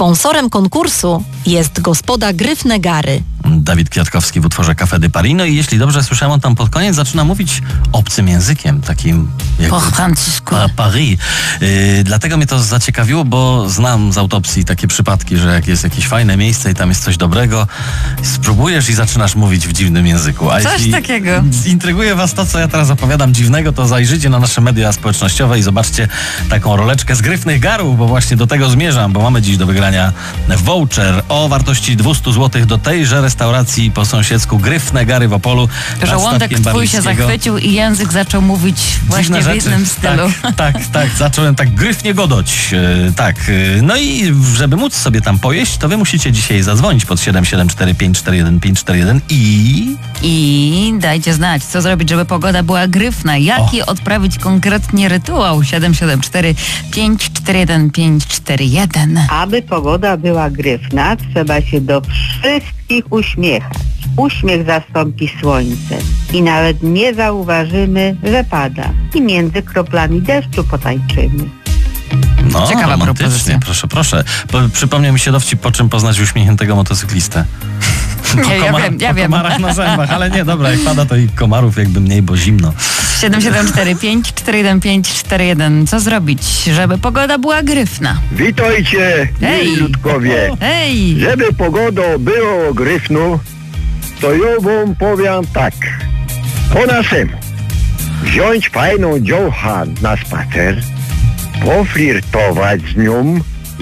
Sponsorem konkursu jest gospoda Gryfne Gary. Dawid Kwiatkowski w utworze Café de Paris. No i jeśli dobrze słyszałem, on tam pod koniec zaczyna mówić obcym językiem, takim jak Po francusku. Paris. Dlatego mnie to zaciekawiło, bo znam z autopsji takie przypadki, że jak jest jakieś fajne miejsce i tam jest coś dobrego, spróbujesz i zaczynasz mówić w dziwnym języku. A Coś jeśli takiego. intryguje was to, co ja teraz opowiadam dziwnego, to zajrzyjcie na nasze media społecznościowe i zobaczcie taką roleczkę z Gryfnych Garów, bo właśnie do tego zmierzam, bo mamy dziś do wygrania voucher o wartości 200 zł do tejże restauracji po sąsiedzku Gryfne Gary w Opolu. Żołądek twój się zachwycił i język zaczął mówić właśnie w jednym stylu. Tak, zacząłem tak gryfnie godoć. No i żeby móc sobie tam pojeść, to wy musicie dzisiaj zadzwonić pod 774 541 541 I dajcie znać, co zrobić, żeby pogoda była gryfna. Jaki odprawić konkretnie rytuał? 774 541 541. Aby pogoda była gryfna, trzeba się do wszystkich uśmiechać. Uśmiech zastąpi słońce i nawet nie zauważymy, że pada. I między kroplami deszczu potańczymy. No, Ciekawa romantycznie, propozycja. proszę. Przypomniał mi się dowcip, po czym poznać uśmiechniętego motocyklistę. Ja wiem. Po komarach na zębach, ale nie, dobra, jak pada, to i komarów jakby mniej, bo zimno. 774 541 541. Co zrobić, żeby pogoda była gryfna? Witajcie, Hej. mili ludkowie. Hej! Żeby pogodą było gryfnu, to ja wam powiem tak. Po naszemu. Wziąć fajną dziołchę na spacer, poflirtować z nią,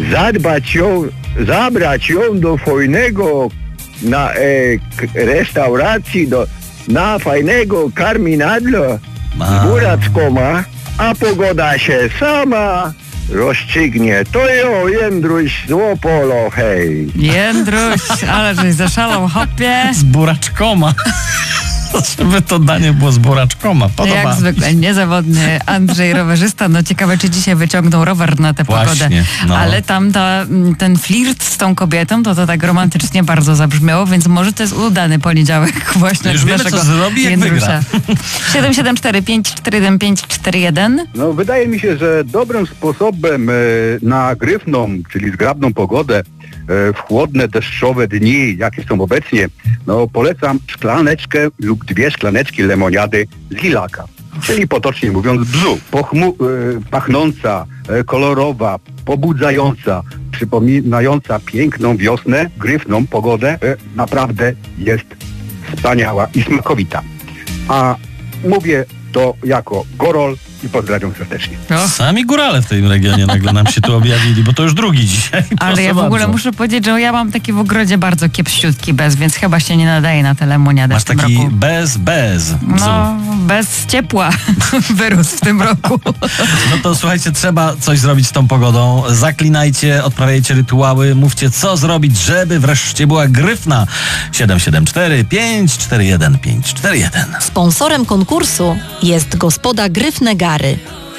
zabrać ją do fajnego restauracji, na fajnego karminadla z buraczkoma, a pogoda się sama rozstrzygnie. To jo, Jędruś z Opolo, hej. Jędruś, ale żeś zaszalał, hopie. Z buraczkoma. Żeby to danie było z buraczkoma. Podoba Jak mi się. zwykle, niezawodny Andrzej rowerzysta. No ciekawe, czy dzisiaj wyciągnął rower na tę pogodę. Właśnie, no. Ale tam ten flirt z tą kobietą, to tak romantycznie bardzo zabrzmiało, więc może to jest udany poniedziałek właśnie Już dla wiemy, naszego co zrobi, jak wygra. 774 541 541. No, wydaje mi się, że dobrym sposobem na gryfną, czyli zgrabną pogodę w chłodne, deszczowe dni, jakie są obecnie, no polecam szklaneczkę lub 2 szklaneczki lemoniady z lilaka. Czyli potocznie mówiąc bzu. Pachnąca, kolorowa, pobudzająca, przypominająca piękną wiosnę, gryfną pogodę, naprawdę jest wspaniała i smakowita. A mówię to jako Gorol i pozdrawiam serdecznie. Sami górale w tym regionie nagle nam się tu objawili, bo to już drugi dzisiaj. Ale Proszę ja w ogóle bardzo. muszę powiedzieć, że ja mam taki w ogrodzie bardzo kiepściutki bez, więc chyba się nie nadaje na tę lemoniadę Masz w tym taki roku. bez No, bez ciepła wyrósł w tym roku. No to słuchajcie, trzeba coś zrobić z tą pogodą. Zaklinajcie, odprawiajcie rytuały, mówcie, co zrobić, żeby wreszcie była gryfna. 774 541 541. Sponsorem konkursu jest gospoda Gryfne Gary.